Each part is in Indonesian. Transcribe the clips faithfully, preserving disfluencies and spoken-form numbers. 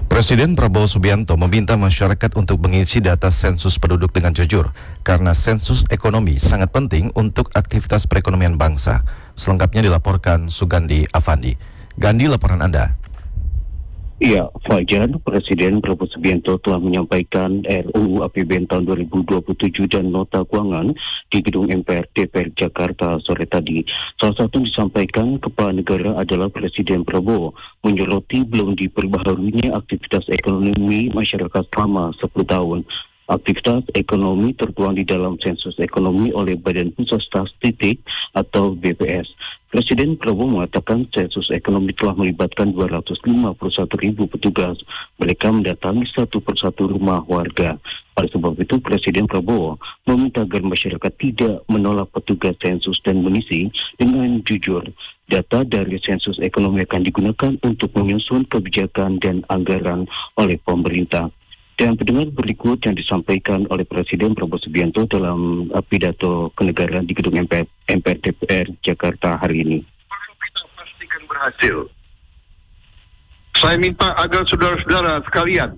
Presiden Prabowo Subianto meminta masyarakat untuk mengisi data sensus penduduk dengan jujur, karena sensus ekonomi sangat penting untuk aktivitas perekonomian bangsa. Selengkapnya dilaporkan Sugandi Afandi. Gandhi, laporan Anda. Ya, Fajar, Presiden Prabowo Subianto telah menyampaikan R U U A P B N tahun dua ribu dua puluh tujuh dan nota keuangan di Gedung M P R D P R Jakarta sore tadi. Salah satu yang disampaikan Kepala Negara adalah Presiden Prabowo menyoroti belum diperbaharuinya aktivitas ekonomi masyarakat selama sepuluh tahun. Aktivitas ekonomi tertuang di dalam sensus ekonomi oleh Badan Pusat Statistik atau B P S. Presiden Prabowo mengatakan sensus ekonomi telah melibatkan dua ratus lima puluh satu ribu petugas. Mereka mendatangi satu persatu rumah warga. Pada sebab itu, Presiden Prabowo meminta agar masyarakat tidak menolak petugas sensus dan mengisi dengan jujur. Data dari sensus ekonomi akan digunakan untuk menyusun kebijakan dan anggaran oleh pemerintah. Dan pendengar berikut yang disampaikan oleh Presiden Prabowo Subianto dalam uh, pidato kenegaraan di Gedung M P R D P R Jakarta hari ini. Kita pastikan berhasil. Saya minta agar saudara-saudara sekalian,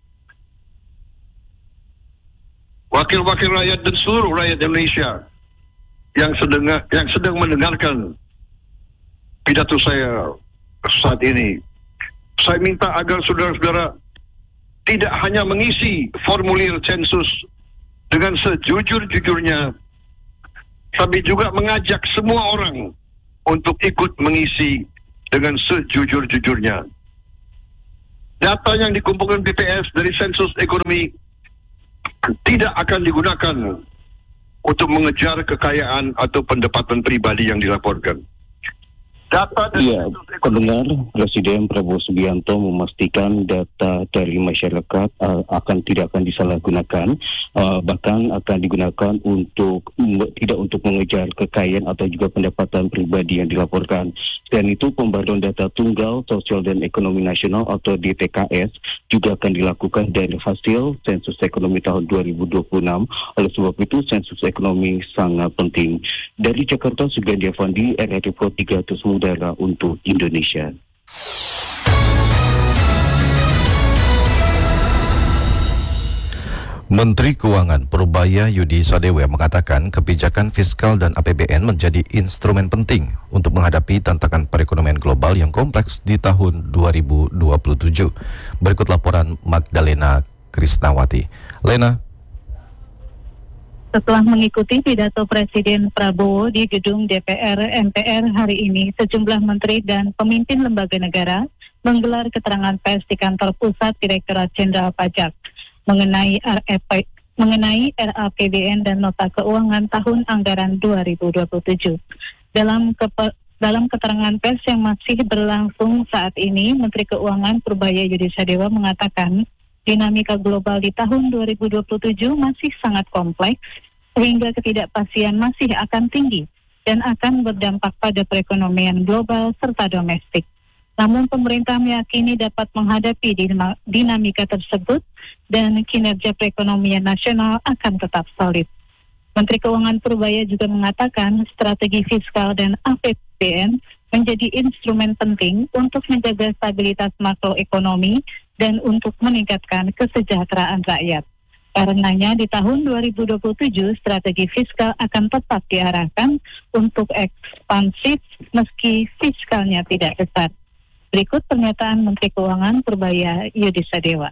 wakil-wakil rakyat dan seluruh rakyat Indonesia yang sedang yang sedang mendengarkan pidato saya saat ini, saya minta agar saudara-saudara tidak hanya mengisi formulir sensus dengan sejujur-jujurnya, tapi juga mengajak semua orang untuk ikut mengisi dengan sejujur-jujurnya. Data yang dikumpulkan B P S dari sensus ekonomi tidak akan digunakan untuk mengejar kekayaan atau pendapatan pribadi yang dilaporkan. Iya, pendengar, Presiden Prabowo Subianto memastikan data dari masyarakat uh, akan tidak akan disalahgunakan, uh, bahkan akan digunakan untuk tidak untuk mengejar kekayaan atau juga pendapatan pribadi yang dilaporkan. Selain itu, pembaruan data tunggal sosial dan ekonomi nasional atau D T K S juga akan dilakukan dari hasil sensus ekonomi tahun dua ribu dua puluh enam. Oleh sebab itu, sensus ekonomi sangat penting. Dari Jakarta, Sugandi Afandi, R R I Pro tiga ratus Udara untuk Indonesia. Menteri Keuangan Purbaya Yudi Sadewa mengatakan kebijakan fiskal dan A P B N menjadi instrumen penting untuk menghadapi tantangan perekonomian global yang kompleks di tahun dua ribu dua puluh tujuh. Berikut laporan Magdalena Krisnawati. Lena. Setelah mengikuti pidato Presiden Prabowo di Gedung D P R M P R hari ini, sejumlah menteri dan pemimpin lembaga negara menggelar keterangan pers di kantor pusat Direktorat Jenderal Pajak mengenai R A P, mengenai R A P B N dan nota keuangan tahun anggaran dua ribu dua puluh tujuh. Dalam kepe, dalam keterangan pers yang masih berlangsung saat ini, Menteri Keuangan Purbaya Yudi Sadewa mengatakan dinamika global di tahun dua ribu dua puluh tujuh masih sangat kompleks, sehingga ketidakpastian masih akan tinggi dan akan berdampak pada perekonomian global serta domestik. Namun pemerintah meyakini dapat menghadapi dinamika tersebut dan kinerja perekonomian nasional akan tetap solid. Menteri Keuangan Purbaya juga mengatakan strategi fiskal dan A P B N menjadi instrumen penting untuk menjaga stabilitas makroekonomi dan untuk meningkatkan kesejahteraan rakyat. Karenanya di tahun dua ribu dua puluh tujuh strategi fiskal akan tetap diarahkan untuk ekspansif meski fiskalnya tidak besar. Berikut pernyataan Menteri Keuangan Purbaya Yudi Sadewa.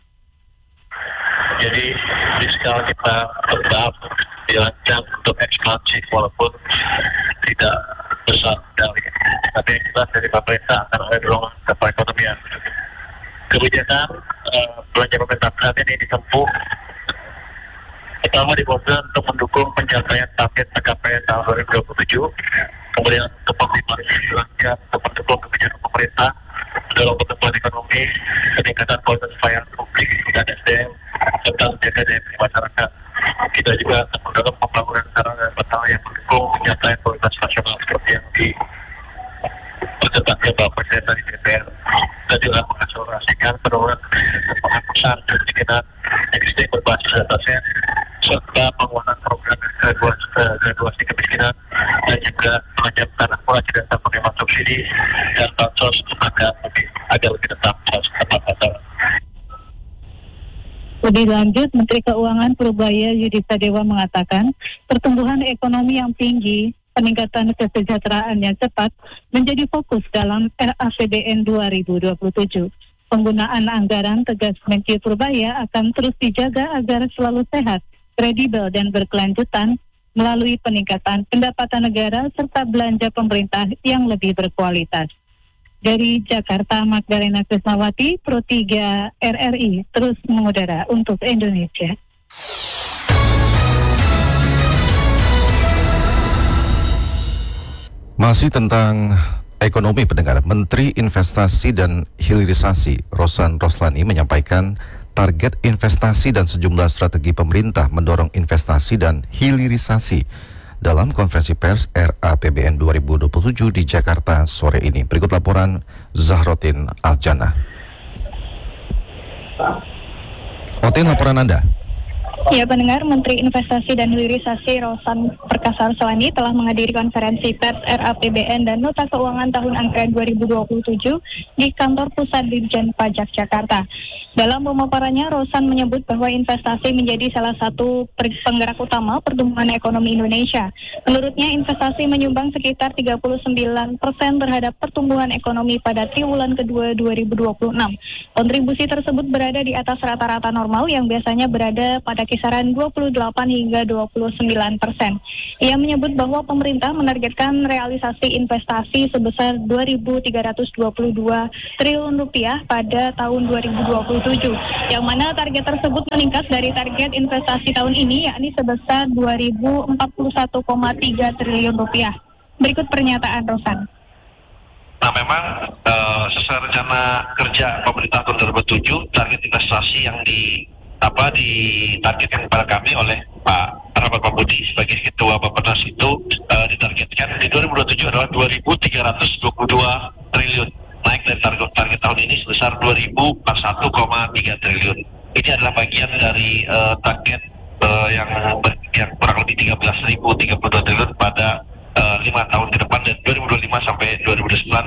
Jadi fiskal kita tetap dirancang untuk ekspansif walaupun tidak besar dari, tapi yang jelas dari pemerintah akan ada dorongan ke perekonomian. Kebijakan uh, belanja pemerintah saat ini ditempuh pertama dibuat untuk mendukung pencapaian target P K P tahun dua ribu dua puluh tujuh, kemudian untuk mengoptimalisasi belanja untuk mendukung kebijakan pemerintah dalam pertumbuhan ekonomi, peningkatan kualitas pelayanan publik dan S D M serta menjaga daya beli masyarakat. Kita juga akan mendorong pembangunan sarana dan prasarana yang mendukung pencapaian kualitas nasional seperti yang di percetatnya Bapak Presiden dari D P R. Kita juga mengakselerasikan penurunan penghapusan kemiskinan ekstrim berbasis data set serta penguatan program graduasi kemiskinan dan juga menyiapkan akurasi data penerimaan subsidi dan bansos agar lebih agar lebih tetap tepat sasaran. Lebih lanjut, Menteri Keuangan Purbaya Yudi Sadewa mengatakan pertumbuhan ekonomi yang tinggi, peningkatan kesejahteraan yang cepat menjadi fokus dalam R A P B N dua ribu dua puluh tujuh. Penggunaan anggaran, tegas Menteri Purbaya, akan terus dijaga agar selalu sehat, kredibel dan berkelanjutan melalui peningkatan pendapatan negara serta belanja pemerintah yang lebih berkualitas. Dari Jakarta, Magdalena Krisnawati, Pro tiga R R I, terus mengudara untuk Indonesia. Masih tentang ekonomi pendengar, Menteri Investasi dan Hilirisasi Rosan Roslani menyampaikan target investasi dan sejumlah strategi pemerintah mendorong investasi dan hilirisasi dalam konferensi pers R A P B N dua ribu dua puluh tujuh di Jakarta sore ini. Berikut laporan Zahrotin Aljana. Otin, laporan Anda. Ya, pendengar, Menteri Investasi dan Hilirisasi Rosan Perkasa Roslani telah menghadiri konferensi pers R A P B N dan Nota Keuangan Tahun Anggaran dua ribu dua puluh tujuh di Kantor Pusat Ditjen Pajak Jakarta. Dalam pemaparannya, Rosan menyebut bahwa investasi menjadi salah satu penggerak utama pertumbuhan ekonomi Indonesia. Menurutnya, investasi menyumbang sekitar tiga puluh sembilan persen terhadap pertumbuhan ekonomi pada triwulan kedua dua ribu dua puluh enam. Kontribusi tersebut berada di atas rata-rata normal yang biasanya berada pada kisaran dua puluh delapan hingga dua puluh sembilan persen. Ia menyebut bahwa pemerintah menargetkan realisasi investasi sebesar dua ribu tiga ratus dua puluh dua triliun rupiah pada tahun dua ribu dua puluh tujuh, yang mana target tersebut meningkat dari target investasi tahun ini, yakni sebesar dua ribu empat puluh satu koma tiga triliun rupiah. Berikut pernyataan Rosan. Nah, memang uh, sesuai rencana kerja pemerintah tahun dua ribu tujuh, target investasi yang di apa ditargetkan kepada kami oleh Pak Rahmat Pambudi sebagai Ketua Bappenas itu uh, ditargetkan di dua ribu dua puluh tujuh adalah dua ribu tiga ratus dua puluh dua triliun, naik dari target target tahun ini sebesar dua ribu empat puluh satu koma tiga triliun. Ini adalah bagian dari uh, target uh, yang ber, yang kurang lebih tiga belas ribu tiga puluh dua triliun pada uh, lima tahun ke depan dari dua ribu dua puluh lima sampai dua ribu dua puluh sembilan.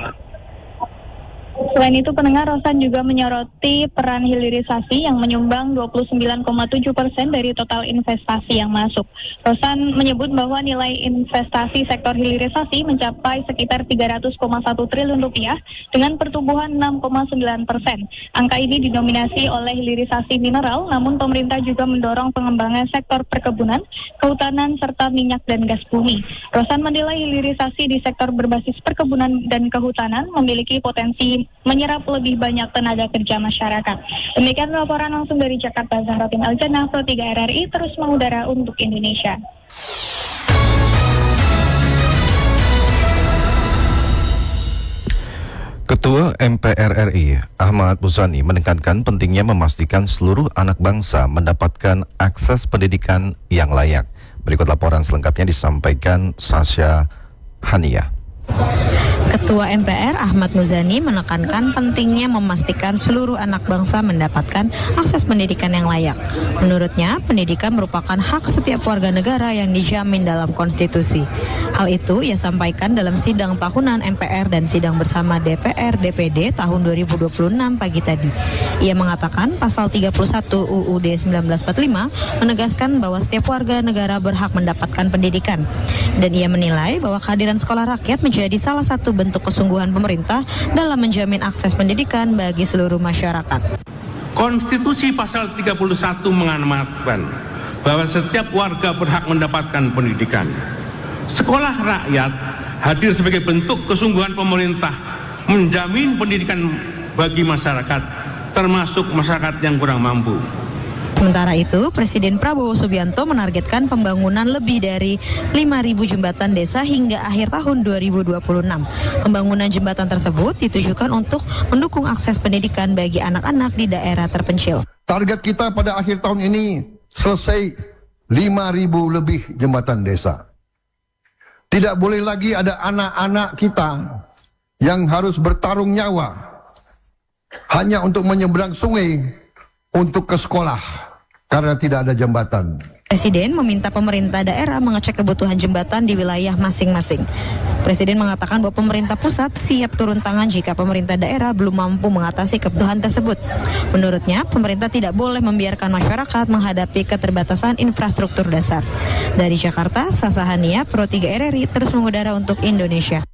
Selain itu, pendengar, Rosan juga menyoroti peran hilirisasi yang menyumbang dua puluh sembilan koma tujuh persen dari total investasi yang masuk. Rosan menyebut bahwa nilai investasi sektor hilirisasi mencapai sekitar tiga ratus koma satu triliun rupiah dengan pertumbuhan enam koma sembilan persen. Angka ini didominasi oleh hilirisasi mineral, namun pemerintah juga mendorong pengembangan sektor perkebunan, kehutanan, serta minyak dan gas bumi. Rosan menilai hilirisasi di sektor berbasis perkebunan dan kehutanan memiliki potensi menyerap lebih banyak tenaga kerja masyarakat. Demikian laporan langsung dari Jakarta, Zahrotin Aljana, Pro tiga R R I, terus mengudara untuk Indonesia. Ketua M P R R I Ahmad Muzani menekankan pentingnya memastikan seluruh anak bangsa mendapatkan akses pendidikan yang layak. Berikut laporan selengkapnya disampaikan Sasha Hania. Ketua M P R Ahmad Muzani menekankan pentingnya memastikan seluruh anak bangsa mendapatkan akses pendidikan yang layak. Menurutnya, pendidikan merupakan hak setiap warga negara yang dijamin dalam konstitusi. Hal itu ia sampaikan dalam sidang tahunan M P R dan sidang bersama D P R D P D tahun dua ribu dua puluh enam pagi tadi. Ia mengatakan pasal tiga puluh satu U U D seribu sembilan ratus empat puluh lima menegaskan bahwa setiap warga negara berhak mendapatkan pendidikan. Dan ia menilai bahwa kehadiran sekolah rakyat menjadi salah satu bentuk kesungguhan pemerintah dalam menjamin akses pendidikan bagi seluruh masyarakat. Konstitusi pasal tiga puluh satu mengamanatkan bahwa setiap warga berhak mendapatkan pendidikan. Sekolah rakyat hadir sebagai bentuk kesungguhan pemerintah menjamin pendidikan bagi masyarakat, termasuk masyarakat yang kurang mampu. Sementara itu, Presiden Prabowo Subianto menargetkan pembangunan lebih dari lima ribu jembatan desa hingga akhir tahun dua ribu dua puluh enam. Pembangunan jembatan tersebut ditujukan untuk mendukung akses pendidikan bagi anak-anak di daerah terpencil. Target kita pada akhir tahun ini selesai lima ribu lebih jembatan desa. Tidak boleh lagi ada anak-anak kita yang harus bertarung nyawa hanya untuk menyeberang sungai untuk ke sekolah karena tidak ada jembatan. Presiden meminta pemerintah daerah mengecek kebutuhan jembatan di wilayah masing-masing. Presiden mengatakan bahwa pemerintah pusat siap turun tangan jika pemerintah daerah belum mampu mengatasi kebutuhan tersebut. Menurutnya, pemerintah tidak boleh membiarkan masyarakat menghadapi keterbatasan infrastruktur dasar. Dari Jakarta, Sasa Hania, Pro tiga R R I terus mengudara untuk Indonesia.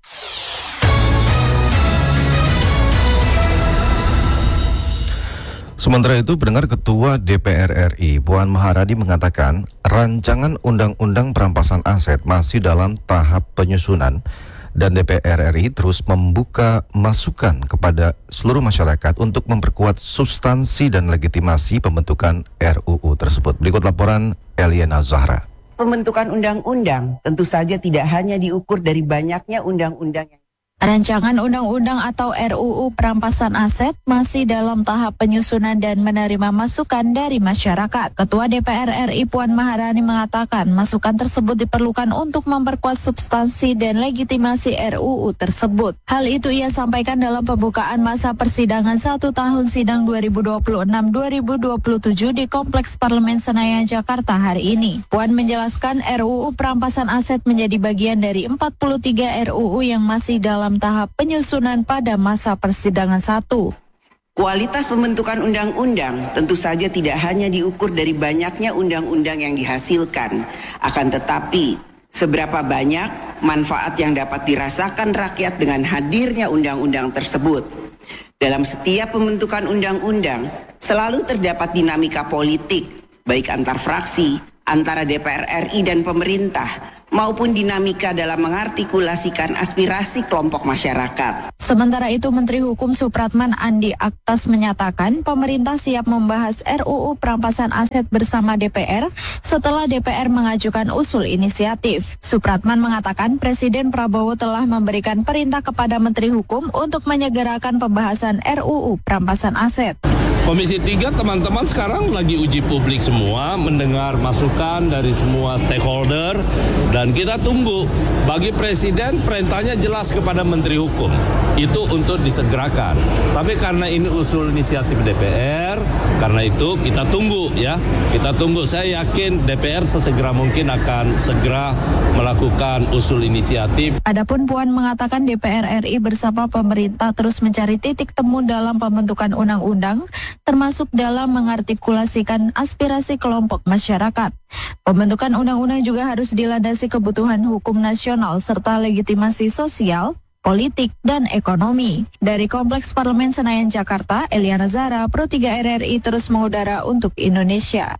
Sementara itu, pendengar, Ketua D P R R I Puan Maharani mengatakan rancangan undang-undang perampasan aset masih dalam tahap penyusunan dan D P R R I terus membuka masukan kepada seluruh masyarakat untuk memperkuat substansi dan legitimasi pembentukan R U U tersebut. Berikut laporan Eliana Zahra. Pembentukan undang-undang tentu saja tidak hanya diukur dari banyaknya undang-undang yang Rancangan undang-undang atau R U U perampasan aset masih dalam tahap penyusunan dan menerima masukan dari masyarakat. Ketua D P R R I Puan Maharani mengatakan masukan tersebut diperlukan untuk memperkuat substansi dan legitimasi R U U tersebut. Hal itu ia sampaikan dalam pembukaan masa persidangan satu tahun sidang dua ribu dua puluh enam dua ribu dua puluh tujuh di Kompleks Parlemen Senayan, Jakarta hari ini. Puan menjelaskan R U U perampasan aset menjadi bagian dari empat puluh tiga R U U yang masih dalam tahap penyusunan pada masa persidangan satu. Kualitas pembentukan undang-undang tentu saja tidak hanya diukur dari banyaknya undang-undang yang dihasilkan, akan tetapi seberapa banyak manfaat yang dapat dirasakan rakyat dengan hadirnya undang-undang tersebut. Dalam setiap pembentukan undang-undang selalu terdapat dinamika politik, baik antar fraksi, antara D P R R I dan pemerintah, maupun dinamika dalam mengartikulasikan aspirasi kelompok masyarakat. Sementara itu, Menteri Hukum Supratman Andi Aktas menyatakan pemerintah siap membahas R U U perampasan aset bersama D P R setelah D P R mengajukan usul inisiatif. Supratman mengatakan Presiden Prabowo telah memberikan perintah kepada Menteri Hukum untuk menyegerakan pembahasan R U U perampasan aset. Komisi tiga teman-teman sekarang lagi uji publik semua, mendengar masukan dari semua stakeholder, dan kita tunggu. Bagi Presiden perintahnya jelas kepada Menteri Hukum, itu untuk disegerakan. Tapi karena ini usul inisiatif D P R, karena itu kita tunggu ya. Kita tunggu, saya yakin D P R sesegera mungkin akan segera melakukan usul inisiatif. Adapun Puan mengatakan D P R R I bersama pemerintah terus mencari titik temu dalam pembentukan undang-undang, termasuk dalam mengartikulasikan aspirasi kelompok masyarakat. Pembentukan undang-undang juga harus dilandasi kebutuhan hukum nasional serta legitimasi sosial, politik, dan ekonomi. Dari Kompleks Parlemen Senayan, Jakarta, Eliana Zahra, Pro tiga R R I terus mengudara untuk Indonesia.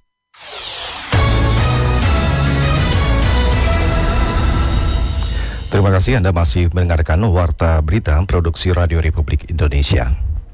Terima kasih Anda masih mendengarkan Warta Berita Produksi Radio Republik Indonesia.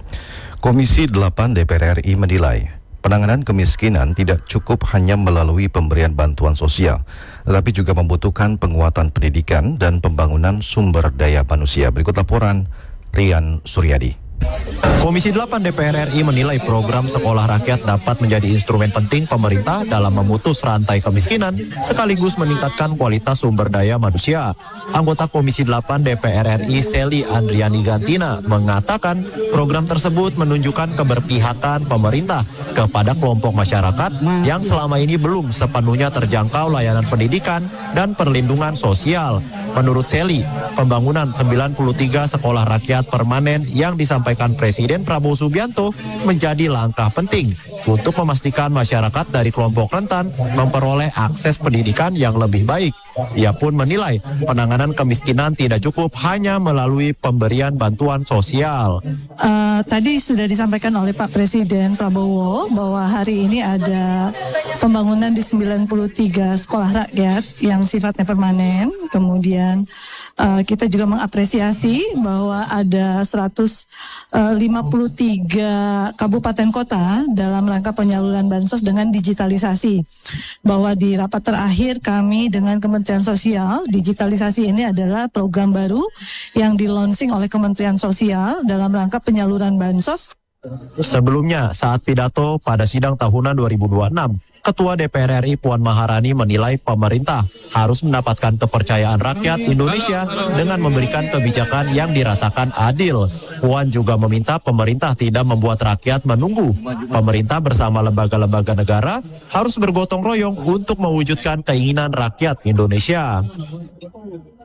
Komisi delapan D P R R I menilai penanganan kemiskinan tidak cukup hanya melalui pemberian bantuan sosial, tetapi juga membutuhkan penguatan pendidikan dan pembangunan sumber daya manusia. Berikut laporan Rian Suryadi. Komisi delapan D P R R I menilai program Sekolah Rakyat dapat menjadi instrumen penting pemerintah dalam memutus rantai kemiskinan sekaligus meningkatkan kualitas sumber daya manusia. Anggota Komisi delapan D P R R I Seli Andriani Gantina mengatakan program tersebut menunjukkan keberpihakan pemerintah kepada kelompok masyarakat yang selama ini belum sepenuhnya terjangkau layanan pendidikan dan perlindungan sosial. Menurut Seli, pembangunan sembilan puluh tiga sekolah rakyat permanen yang disampaikan Presiden Prabowo Subianto menjadi langkah penting untuk memastikan masyarakat dari kelompok rentan memperoleh akses pendidikan yang lebih baik. Ia pun menilai penanganan kemiskinan tidak cukup hanya melalui pemberian bantuan sosial. Uh, tadi sudah disampaikan oleh Pak Presiden Prabowo bahwa hari ini ada pembangunan di sembilan puluh tiga sekolah rakyat yang sifatnya permanen. Kemudian uh, kita juga mengapresiasi bahwa ada seratus lima puluh tiga kabupaten kota dalam rangka penyaluran bansos dengan digitalisasi. Bahwa di rapat terakhir kami dengan Kementerian Sosial, digitalisasi ini adalah program baru yang di-launching oleh Kementerian Sosial dalam rangka penyaluran bansos. Sebelumnya, saat pidato pada sidang tahunan dua ribu dua puluh enam, Ketua D P R R I Puan Maharani menilai pemerintah harus mendapatkan kepercayaan rakyat Indonesia dengan memberikan kebijakan yang dirasakan adil. Puan juga meminta pemerintah tidak membuat rakyat menunggu. Pemerintah bersama lembaga-lembaga negara harus bergotong royong untuk mewujudkan keinginan rakyat Indonesia.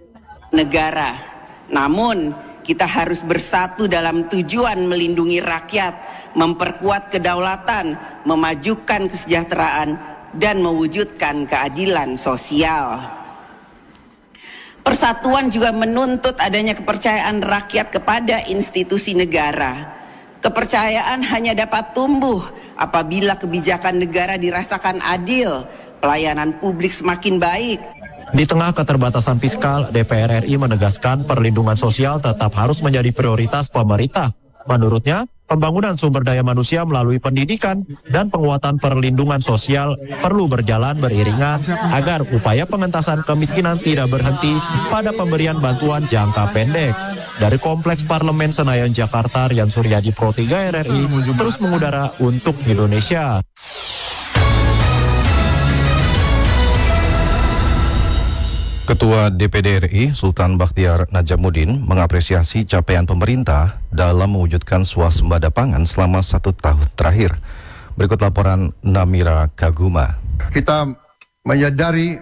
negara. Namun, kita harus bersatu dalam tujuan melindungi rakyat, memperkuat kedaulatan, memajukan kesejahteraan, dan mewujudkan keadilan sosial. Persatuan juga menuntut adanya kepercayaan rakyat kepada institusi negara. Kepercayaan hanya dapat tumbuh apabila kebijakan negara dirasakan adil, pelayanan publik semakin baik. Di tengah keterbatasan fiskal, D P R R I menegaskan perlindungan sosial tetap harus menjadi prioritas pemerintah. Menurutnya, pembangunan sumber daya manusia melalui pendidikan dan penguatan perlindungan sosial perlu berjalan beriringan agar upaya pengentasan kemiskinan tidak berhenti pada pemberian bantuan jangka pendek. Dari Kompleks Parlemen Senayan, Jakarta, Rian Suryadi, Pro tiga R R I, terus mengudara untuk Indonesia. Ketua D P D R I Sultan Bakhtiar Najamuddin mengapresiasi capaian pemerintah dalam mewujudkan swasembada pangan selama satu tahun terakhir. Berikut laporan Namira Kaguma. Kita menyadari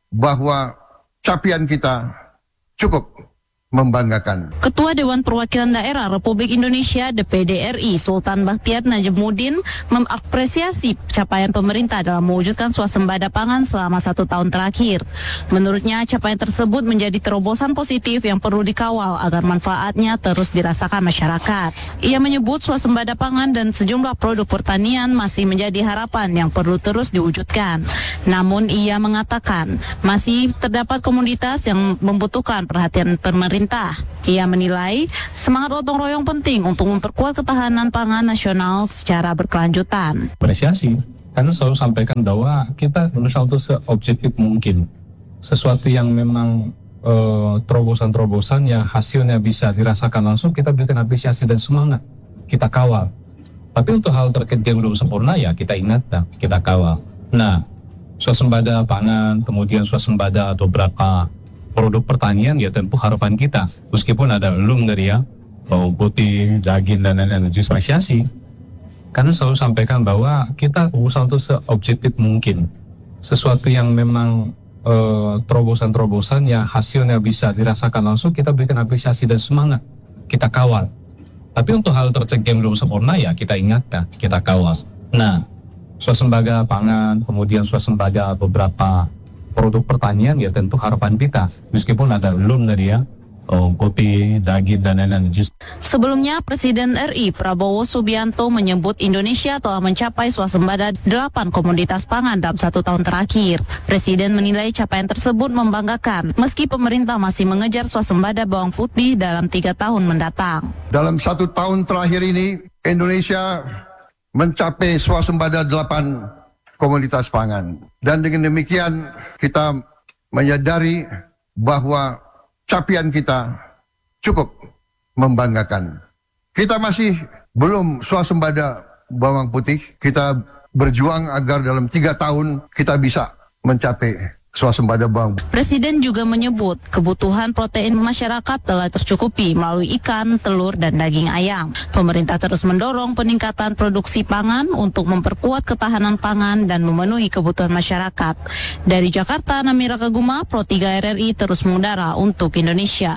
bahwa capaian kita cukup membanggakan. Ketua Dewan Perwakilan Daerah Republik Indonesia D P D R I Sultan Bakhtiar Najamuddin mengapresiasi capaian pemerintah dalam mewujudkan swasembada pangan selama satu tahun terakhir. Menurutnya, capaian tersebut menjadi terobosan positif yang perlu dikawal agar manfaatnya terus dirasakan masyarakat. Ia menyebut swasembada pangan dan sejumlah produk pertanian masih menjadi harapan yang perlu terus diwujudkan. Namun ia mengatakan masih terdapat komoditas yang membutuhkan perhatian pemerintah. Ia menilai semangat gotong royong penting untuk memperkuat ketahanan pangan nasional secara berkelanjutan. Apresiasi, karena selalu sampaikan bahwa kita berusaha untuk seobjektif mungkin. Sesuatu yang memang uh, terobosan-terobosan yang hasilnya bisa dirasakan langsung, kita berikan apresiasi dan semangat, kita kawal. Tapi untuk hal terkait yang belum sempurna, ya kita ingat, kita kawal. Nah, swasembada pangan, kemudian swasembada beberapa produk pertanian, ya tentu harapan kita, meskipun ada belum dari ya bawang putih, daging dan lain-lain, justru apresiasi karena selalu sampaikan bahwa kita berusaha untuk seobjektif mungkin. Sesuatu yang memang uh, terobosan-terobosan yang hasilnya bisa dirasakan langsung, kita berikan apresiasi dan semangat, kita kawal. Tapi untuk hal terkait yang belum sempurna, ya kita ingat, kita kawal. Nah, swasembada pangan, kemudian swasembada beberapa produk pertanian, ya tentu harapan kita, meskipun ada belum dari ya oh, kopi, daging dan lain-lain. Sebelumnya, Presiden R I Prabowo Subianto menyebut Indonesia telah mencapai swasembada delapan komoditas pangan dalam satu tahun terakhir. Presiden menilai capaian tersebut membanggakan, meski pemerintah masih mengejar swasembada bawang putih dalam tiga tahun mendatang. Dalam satu tahun terakhir ini, Indonesia mencapai swasembada delapan komoditas pangan. Dan dengan demikian kita menyadari bahwa capaian kita cukup membanggakan. Kita masih belum swasembada bawang putih. Kita berjuang agar dalam tiga tahun kita bisa mencapai swasembada bawang. Presiden juga menyebut kebutuhan protein masyarakat telah tercukupi melalui ikan, telur, dan daging ayam. Pemerintah terus mendorong peningkatan produksi pangan untuk memperkuat ketahanan pangan dan memenuhi kebutuhan masyarakat. Dari Jakarta, Namira Kaguma, Pro tiga R R I terus mengudara untuk Indonesia.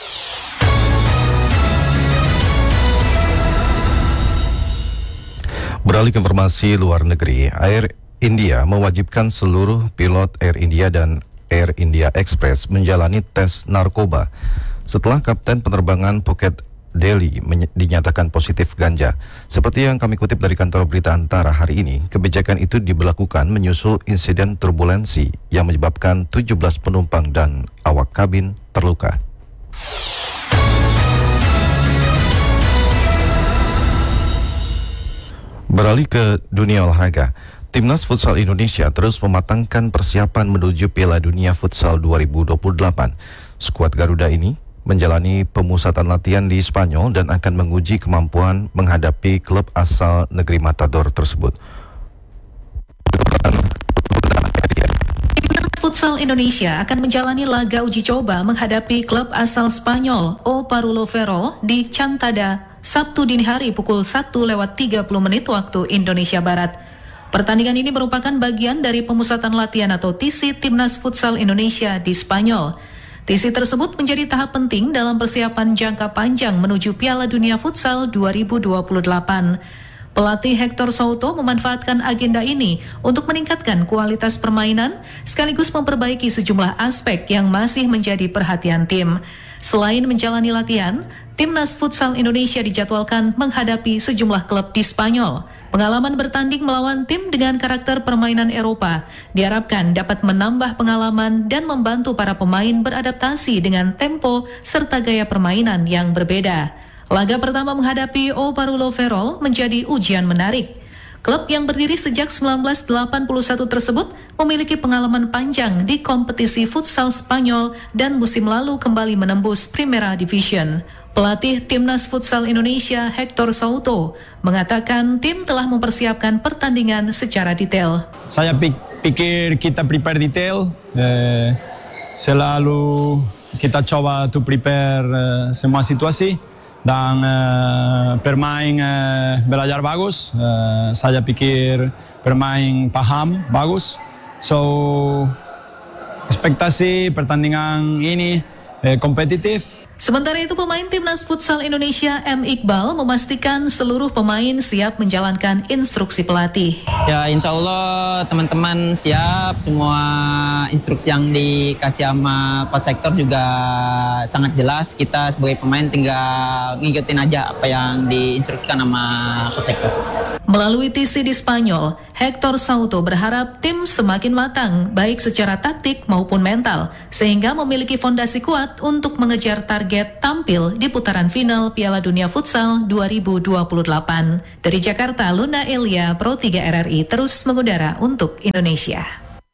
Beralih ke informasi luar negeri, Air India mewajibkan seluruh pilot Air India dan Air India Express menjalani tes narkoba setelah kapten penerbangan Phuket Delhi dinyatakan positif ganja. Seperti yang kami kutip dari kantor berita Antara hari ini, kebijakan itu diberlakukan menyusul insiden turbulensi yang menyebabkan tujuh belas penumpang dan awak kabin terluka. Beralih ke dunia olahraga, Timnas Futsal Indonesia terus mematangkan persiapan menuju Piala Dunia Futsal dua ribu dua puluh delapan. Skuad Garuda ini menjalani pemusatan latihan di Spanyol dan akan menguji kemampuan menghadapi klub asal negeri Matador tersebut. Timnas Futsal Indonesia akan menjalani laga uji coba menghadapi klub asal Spanyol O Parulo Ferrol di Chantada, Sabtu dini hari pukul satu lewat tiga puluh menit waktu Indonesia Barat. Pertandingan ini merupakan bagian dari pemusatan latihan atau T C Timnas Futsal Indonesia di Spanyol. T C tersebut menjadi tahap penting dalam persiapan jangka panjang menuju Piala Dunia Futsal dua ribu dua puluh delapan. Pelatih Hector Souto memanfaatkan agenda ini untuk meningkatkan kualitas permainan sekaligus memperbaiki sejumlah aspek yang masih menjadi perhatian tim. Selain menjalani latihan, Timnas Futsal Indonesia dijadwalkan menghadapi sejumlah klub di Spanyol. Pengalaman bertanding melawan tim dengan karakter permainan Eropa diharapkan dapat menambah pengalaman dan membantu para pemain beradaptasi dengan tempo serta gaya permainan yang berbeda. Laga pertama menghadapi O Parulo Ferrol menjadi ujian menarik. Klub yang berdiri sejak seribu sembilan ratus delapan puluh satu tersebut memiliki pengalaman panjang di kompetisi futsal Spanyol dan musim lalu kembali menembus Primera Division. Pelatih Timnas Futsal Indonesia Hector Souto mengatakan tim telah mempersiapkan pertandingan secara detail. Saya pikir kita prepare detail, eh, selalu kita coba to prepare eh, semua situasi. Dan uh, permain uh, belajar bagus, uh, saya pikir permain paham bagus. So, ekspektasi pertandingan ini uh, kompetitif. Sementara itu pemain Timnas Futsal Indonesia M. Iqbal memastikan seluruh pemain siap menjalankan instruksi pelatih. Ya insya Allah teman-teman siap, semua instruksi yang dikasih sama Coach Hector juga sangat jelas. Kita sebagai pemain tinggal ngikutin aja apa yang diinstruksikan sama Coach Hector. Melalui T C di Spanyol, Hector Souto berharap tim semakin matang baik secara taktik maupun mental, sehingga memiliki fondasi kuat untuk mengejar target tampil di putaran final Piala Dunia Futsal dua ribu dua puluh delapan. Dari Jakarta, Luna Elia, Pro tiga R R I terus mengudara untuk Indonesia.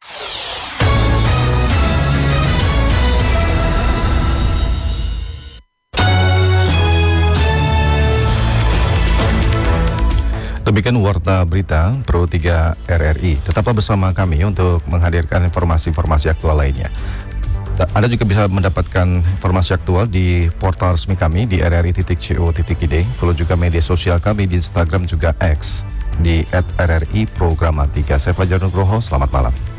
Demikian warta berita Pro tiga R R I. Tetaplah bersama kami untuk menghadirkan informasi-informasi aktual lainnya. Anda juga bisa mendapatkan informasi aktual di portal resmi kami di r r i titik co titik i d. Follow juga media sosial kami di Instagram juga X di at r r i programatika. Saya Fajar Nugroho, selamat malam.